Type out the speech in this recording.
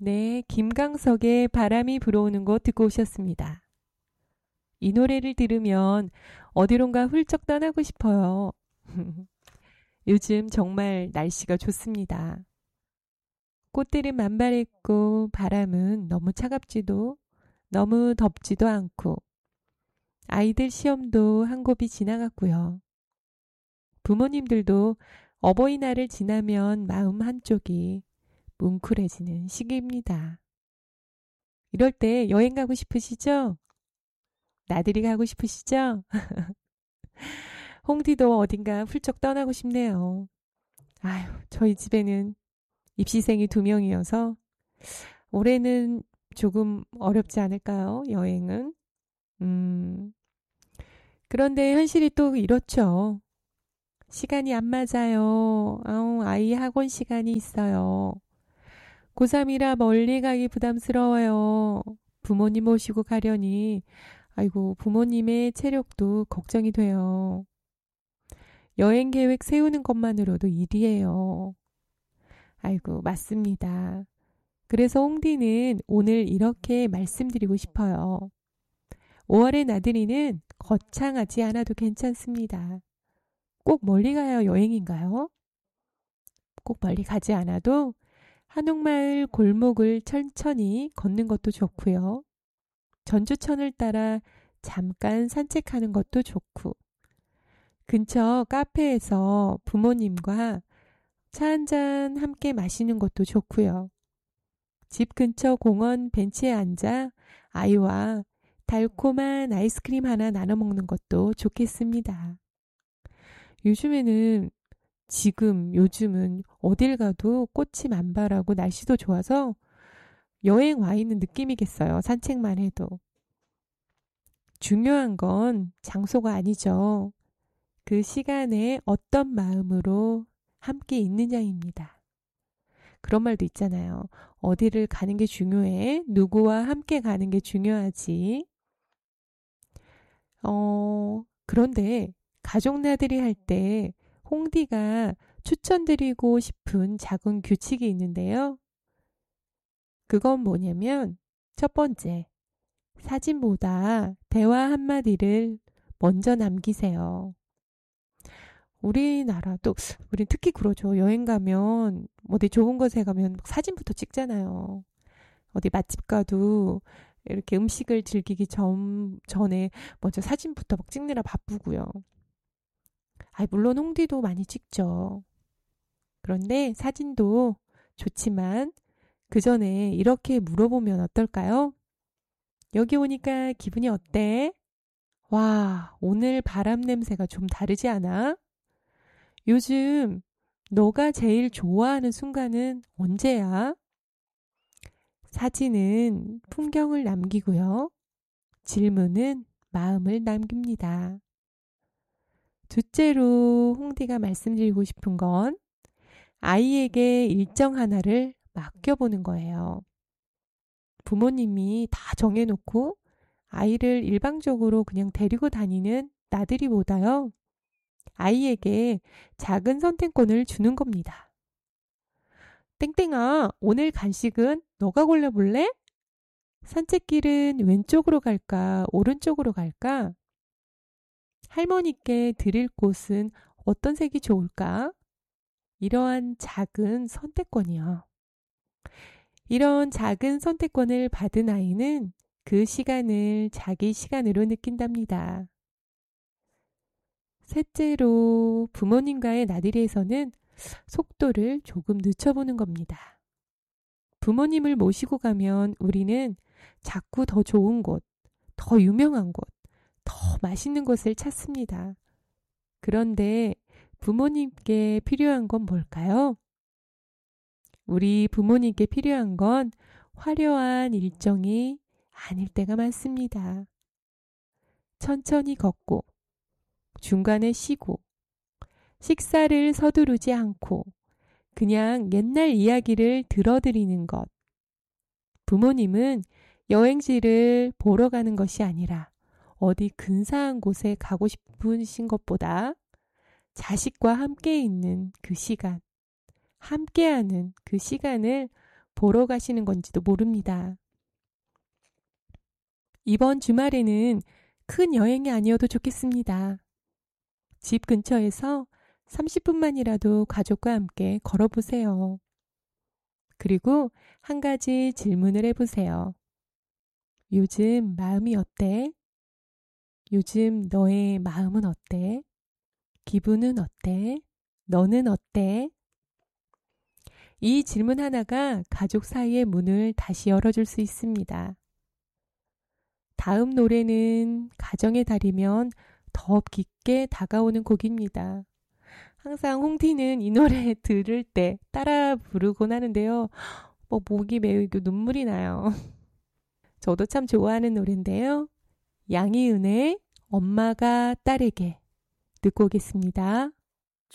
네, 김광석의 바람이 불어오는 곳 듣고 오셨습니다. 이 노래를 들으면 어디론가 훌쩍 떠나고 싶어요. 요즘 정말 날씨가 좋습니다. 꽃들은 만발했고 바람은 너무 차갑지도 너무 덥지도 않고 아이들 시험도 한 곱이 지나갔고요. 부모님들도 어버이날을 지나면 마음 한쪽이 뭉클해지는 시기입니다. 이럴 때 여행 가고 싶으시죠? 나들이 가고 싶으시죠? 홍디도 어딘가 훌쩍 떠나고 싶네요. 아유, 저희 집에는 입시생이 2명이어서 올해는 조금 어렵지 않을까요? 여행은. 음, 그런데 현실이 또 이렇죠. 시간이 안 맞아요. 아이 학원 시간이 있어요. 고3이라 멀리 가기 부담스러워요. 부모님 모시고 가려니, 아이고, 부모님의 체력도 걱정이 돼요. 여행 계획 세우는 것만으로도 일이에요. 아이고, 맞습니다. 그래서 홍디는 오늘 이렇게 말씀드리고 싶어요. 5월의 나들이는 거창하지 않아도 괜찮습니다. 꼭 멀리 가야 여행인가요? 꼭 멀리 가지 않아도 한옥마을 골목을 천천히 걷는 것도 좋고요. 전주천을 따라 잠깐 산책하는 것도 좋고, 근처 카페에서 부모님과 차 한잔 함께 마시는 것도 좋고요. 집 근처 공원 벤치에 앉아 아이와 달콤한 아이스크림 하나 나눠 먹는 것도 좋겠습니다. 요즘은 어딜 가도 꽃이 만발하고 날씨도 좋아서 여행 와 있는 느낌이겠어요. 산책만 해도. 중요한 건 장소가 아니죠. 그 시간에 어떤 마음으로 함께 있느냐입니다. 그런 말도 있잖아요. 어디를 가는 게 중요해? 누구와 함께 가는 게 중요하지? 그런데 가족 나들이 할 때 홍디가 추천드리고 싶은 작은 규칙이 있는데요. 그건 뭐냐면 첫 번째, 사진보다 대화 한마디를 먼저 남기세요. 우린 특히 그러죠. 여행 가면, 어디 좋은 곳에 가면 사진부터 찍잖아요. 어디 맛집 가도 이렇게 음식을 즐기기 전에 먼저 사진부터 막 찍느라 바쁘고요. 물론 홍디도 많이 찍죠. 그런데 사진도 좋지만 그 전에 이렇게 물어보면 어떨까요? 여기 오니까 기분이 어때? 와, 오늘 바람 냄새가 좀 다르지 않아? 요즘 너가 제일 좋아하는 순간은 언제야? 사진은 풍경을 남기고요. 질문은 마음을 남깁니다. 둘째로 홍디가 말씀드리고 싶은 건 아이에게 일정 하나를 맡겨보는 거예요. 부모님이 다 정해놓고 아이를 일방적으로 그냥 데리고 다니는 나들이보다요. 아이에게 작은 선택권을 주는 겁니다. 땡땡아, 오늘 간식은 너가 골라볼래? 산책길은 왼쪽으로 갈까, 오른쪽으로 갈까? 할머니께 드릴 꽃은 어떤 색이 좋을까? 이러한 작은 선택권이요. 이런 작은 선택권을 받은 아이는 그 시간을 자기 시간으로 느낀답니다. 셋째로 부모님과의 나들이에서는 속도를 조금 늦춰보는 겁니다. 부모님을 모시고 가면 우리는 자꾸 더 좋은 곳, 더 유명한 곳, 더 맛있는 곳을 찾습니다. 그런데 부모님께 필요한 건 뭘까요? 우리 부모님께 필요한 건 화려한 일정이 아닐 때가 많습니다. 천천히 걷고, 중간에 쉬고, 식사를 서두르지 않고, 그냥 옛날 이야기를 들어드리는 것. 부모님은 여행지를 보러 가는 것이 아니라 어디 근사한 곳에 가고 싶으신 것보다 자식과 함께 있는 그 시간, 함께하는 그 시간을 보러 가시는 건지도 모릅니다. 이번 주말에는 큰 여행이 아니어도 좋겠습니다. 집 근처에서 30분만이라도 가족과 함께 걸어보세요. 그리고 한 가지 질문을 해보세요. 요즘 마음이 어때? 요즘 너의 마음은 어때? 기분은 어때? 너는 어때? 이 질문 하나가 가족 사이의 문을 다시 열어줄 수 있습니다. 다음 노래는 가정의 달이면 더 깊게 다가오는 곡입니다. 항상 홍티는 이 노래 들을 때 따라 부르곤 하는데요. 목이 메이고 눈물이 나요. 저도 참 좋아하는 노래인데요. 양희은의 엄마가 딸에게 듣고 오겠습니다.